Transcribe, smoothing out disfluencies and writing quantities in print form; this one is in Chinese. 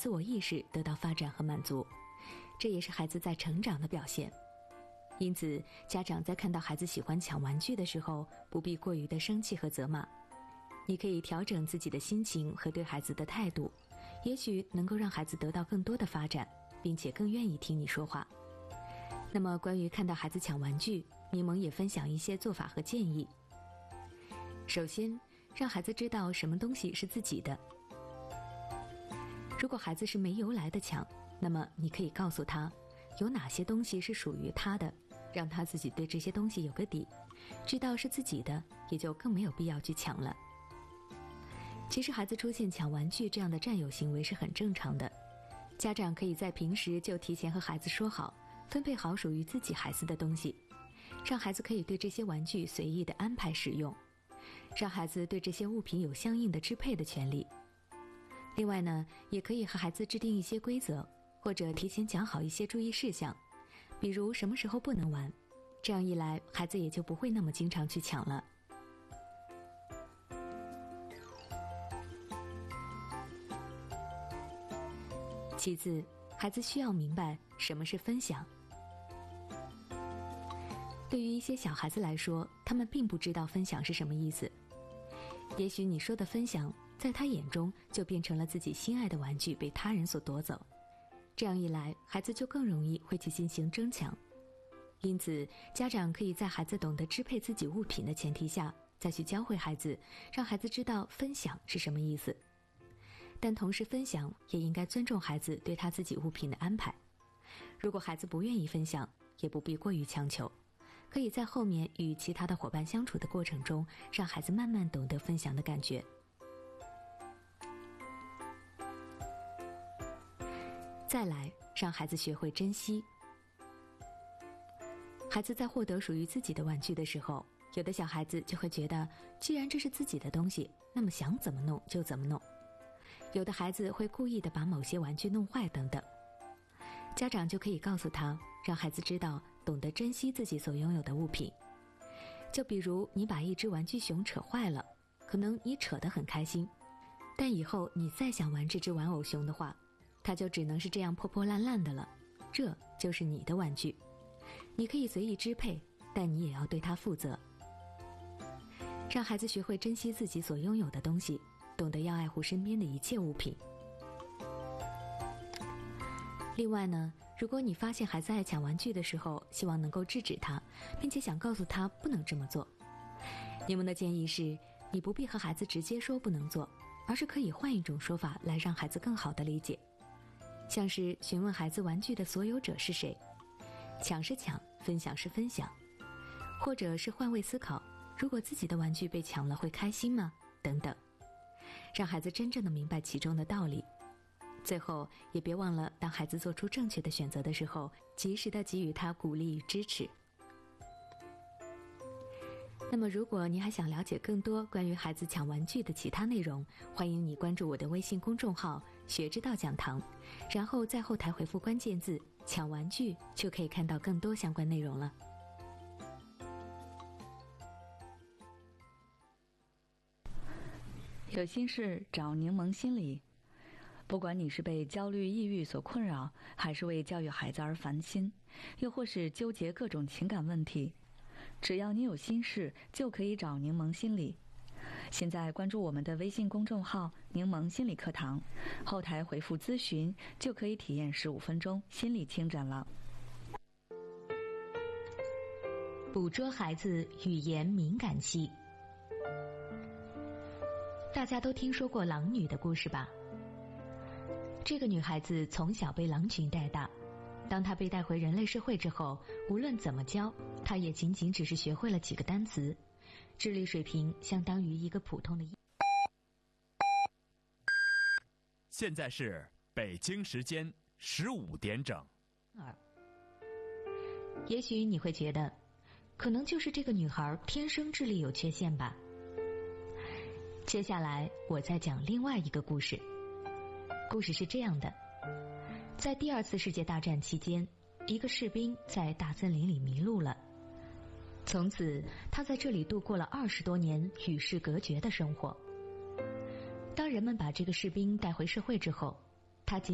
自我意识得到发展和满足，这也是孩子在成长的表现。因此，家长在看到孩子喜欢抢玩具的时候，不必过于的生气和责骂。你可以调整自己的心情和对孩子的态度，也许能够让孩子得到更多的发展，并且更愿意听你说话。那么关于看到孩子抢玩具，柠檬也分享一些做法和建议。首先，让孩子知道什么东西是自己的。如果孩子是没由来的抢，那么你可以告诉他有哪些东西是属于他的，让他自己对这些东西有个底，知道是自己的，也就更没有必要去抢了。其实孩子出现抢玩具这样的占有行为是很正常的，家长可以在平时就提前和孩子说好，分配好属于自己孩子的东西，让孩子可以对这些玩具随意的安排使用，让孩子对这些物品有相应的支配的权利。另外呢，也可以和孩子制定一些规则，或者提前讲好一些注意事项，比如什么时候不能玩，这样一来孩子也就不会那么经常去抢了。其次，孩子需要明白什么是分享。对于一些小孩子来说，他们并不知道分享是什么意思。也许你说的分享，在他眼中就变成了自己心爱的玩具被他人所夺走。这样一来，孩子就更容易会去进行争抢。因此，家长可以在孩子懂得支配自己物品的前提下，再去教会孩子，让孩子知道分享是什么意思。但同时分享也应该尊重孩子对他自己物品的安排。如果孩子不愿意分享，也不必过于强求，可以在后面与其他的伙伴相处的过程中，让孩子慢慢懂得分享的感觉。再来，让孩子学会珍惜。孩子在获得属于自己的玩具的时候，有的小孩子就会觉得，既然这是自己的东西，那么想怎么弄就怎么弄。有的孩子会故意的把某些玩具弄坏等等。家长就可以告诉他，让孩子知道懂得珍惜自己所拥有的物品。就比如你把一只玩具熊扯坏了，可能你扯得很开心，但以后你再想玩这只玩偶熊的话，它就只能是这样破破烂烂的了，这就是你的玩具。你可以随意支配，但你也要对它负责。让孩子学会珍惜自己所拥有的东西，懂得要爱护身边的一切物品。另外呢，如果你发现孩子爱抢玩具的时候，希望能够制止他，并且想告诉他不能这么做，柠檬的建议是，你不必和孩子直接说不能做，而是可以换一种说法来让孩子更好地理解。像是询问孩子玩具的所有者是谁，抢是抢，分享是分享，或者是换位思考，如果自己的玩具被抢了会开心吗？等等，让孩子真正的明白其中的道理。最后也别忘了，当孩子做出正确的选择的时候，及时的给予他鼓励与支持。那么如果你还想了解更多关于孩子抢玩具的其他内容，欢迎你关注我的微信公众号学之道讲堂，然后在后台回复关键字抢玩具，就可以看到更多相关内容了。 有心事找柠檬心理。不管你是被焦虑抑郁所困扰，还是为教育孩子而烦心，又或是纠结各种情感问题，只要你有心事，就可以找柠檬心理。现在关注我们的微信公众号柠檬心理课堂，后台回复咨询，就可以体验15分钟心理清诊了。 捕捉孩子语言敏感期。大家都听说过狼女的故事吧？这个女孩子从小被狼群带大，当她被带回人类社会之后，无论怎么教，她也仅仅只是学会了几个单词，智力水平相当于一个普通的。 现在是北京时间15点整。 也许你会觉得，可能就是这个女孩天生智力有缺陷吧。接下来我再讲另外一个故事。故事是这样的，在第2次世界大战期间，一个士兵在大森林里迷路了。从此他在这里度过了20多年与世隔绝的生活。当人们把这个士兵带回社会之后，